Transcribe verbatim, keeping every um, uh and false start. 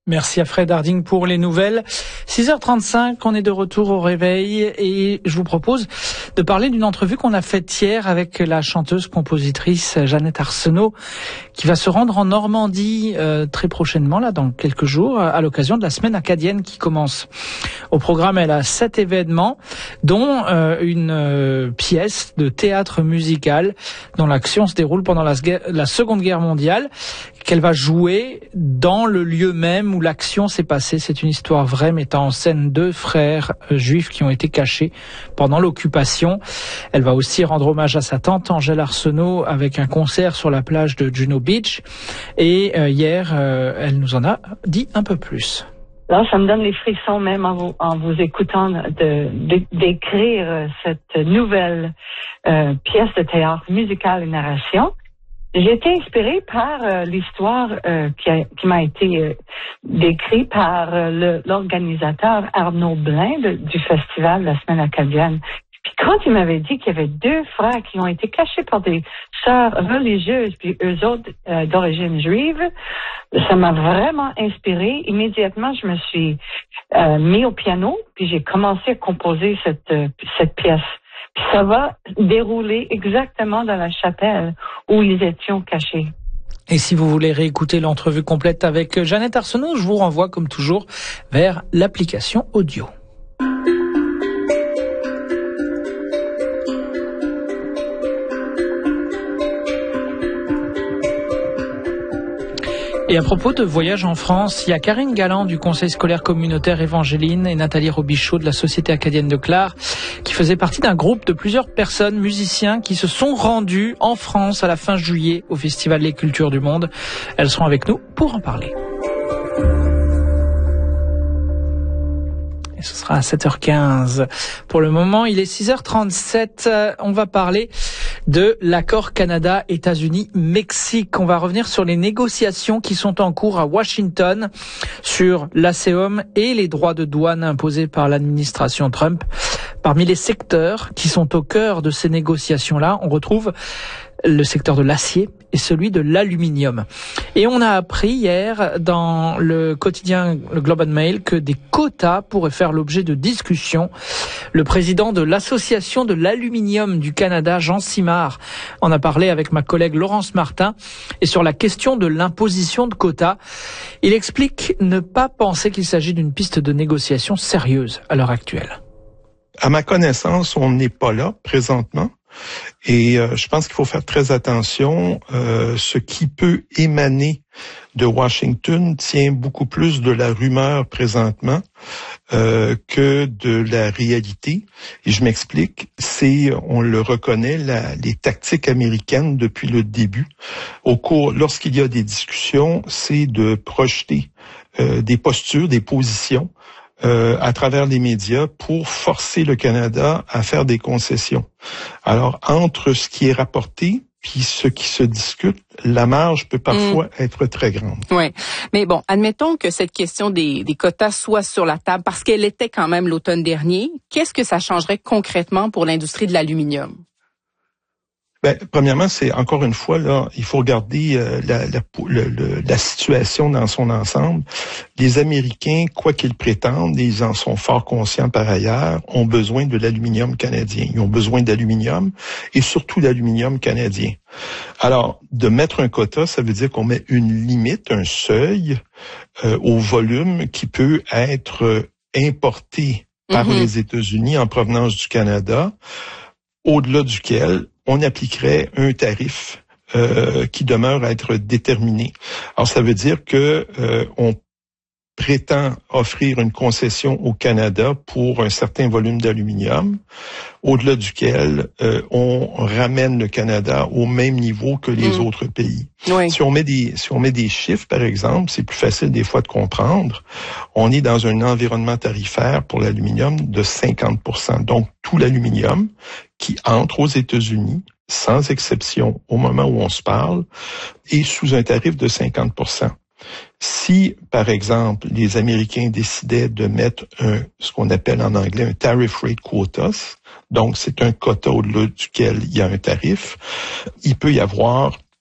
Merci à Fred Harding pour les nouvelles. six heures trente-cinq, on est de retour au réveil et je vous propose de parler d'une entrevue qu'on a faite hier avec la chanteuse-compositrice Jeannette Arsenault qui va se rendre en Normandie euh, très prochainement, là dans quelques jours, à l'occasion de la semaine acadienne qui commence. Au programme, elle a sept événements, dont euh, une euh, pièce de théâtre musical dont l'action se déroule pendant la, la Seconde Guerre mondiale, qu'elle va jouer dans le lieu même où l'action s'est passée. C'est une histoire vraie mettant en scène deux frères euh, juifs qui ont été cachés pendant l'occupation. Elle va aussi rendre hommage à sa tante Angèle Arsenault avec un concert sur la plage de Juno Beach. Et euh, hier, euh, elle nous en a dit un peu plus. Là, ça me donne les frissons même en vous, en vous écoutant de, de, d'écrire cette nouvelle euh, pièce de théâtre musicale et narration. J'ai été inspirée par euh, l'histoire euh, qui, a, qui m'a été euh, décrite par euh, le, l'organisateur Arnaud Blin de, du festival de la Semaine acadienne. Puis quand il m'avait dit qu'il y avait deux frères qui ont été cachés par des sœurs religieuses, puis eux autres euh, d'origine juive, ça m'a vraiment inspirée. Immédiatement, je me suis euh, mis au piano, puis j'ai commencé à composer cette, euh, cette pièce. Puis ça va dérouler exactement dans la chapelle où ils étaient cachés. Et si vous voulez réécouter l'entrevue complète avec Jeannette Arsenault, je vous renvoie comme toujours vers l'application audio. Et à propos de voyage en France, il y a Karine Galland du Conseil scolaire communautaire Évangéline et Nathalie Robichaud de la Société acadienne de Clare qui faisaient partie d'un groupe de plusieurs personnes, musiciens, qui se sont rendus en France à la fin juillet au Festival des Cultures du Monde. Elles seront avec nous pour en parler. Et ce sera à sept heures quinze. Pour le moment, il est six heures trente-sept. On va parler de l'accord Canada-États-Unis-Mexique. On va revenir sur les négociations qui sont en cours à Washington sur l'ASEOM et les droits de douane imposés par l'administration Trump. Parmi les secteurs qui sont au cœur de ces négociations-là, on retrouve le secteur de l'acier et celui de l'aluminium. Et on a appris hier dans le quotidien le Globe and Mail que des quotas pourraient faire l'objet de discussions. Le président de l'Association de l'aluminium du Canada, Jean Simard, en a parlé avec ma collègue Laurence Martin. Et sur la question de l'imposition de quotas, il explique ne pas penser qu'il s'agit d'une piste de négociation sérieuse à l'heure actuelle. À ma connaissance, on n'est pas là présentement. Et euh, je pense qu'il faut faire très attention. Euh, ce qui peut émaner de Washington tient beaucoup plus de la rumeur présentement euh, que de la réalité. Et je m'explique, c'est, on le reconnaît, la, les tactiques américaines depuis le début. Au cours, lorsqu'il y a des discussions, c'est de projeter euh, des postures, des positions Euh, à travers les médias pour forcer le Canada à faire des concessions. Alors, entre ce qui est rapporté puis ce qui se discute, la marge peut parfois mmh. être très grande. Oui, mais bon, admettons que cette question des, des quotas soit sur la table, parce qu'elle était quand même l'automne dernier. Qu'est-ce que ça changerait concrètement pour l'industrie de l'aluminium? Ben, premièrement, c'est encore une fois là, il faut regarder euh, la, la, le, le, la situation dans son ensemble. Les Américains, quoi qu'ils prétendent, et ils en sont fort conscients par ailleurs, ont besoin de l'aluminium canadien. Ils ont besoin d'aluminium et surtout d'aluminium canadien. Alors, de mettre un quota, ça veut dire qu'on met une limite, un seuil euh, au volume qui peut être importé par mm-hmm. les États-Unis en provenance du Canada, au-delà duquel on appliquerait un tarif euh, qui demeure à être déterminé. Alors, ça veut dire que euh, on prétend offrir une concession au Canada pour un certain volume d'aluminium, au-delà duquel euh, on ramène le Canada au même niveau que les mmh. autres pays. Oui. Si on met des si on met des chiffres, par exemple, c'est plus facile des fois de comprendre. On est dans un environnement tarifaire pour l'aluminium de cinquante pour cent. Donc, tout l'aluminium qui entre aux États-Unis, sans exception, au moment où on se parle, est sous un tarif de cinquante pour cent. Si, par exemple, les Américains décidaient de mettre un, ce qu'on appelle en anglais un tariff rate quotas, donc c'est un quota au-delà duquel il y a un tarif, il peut y avoir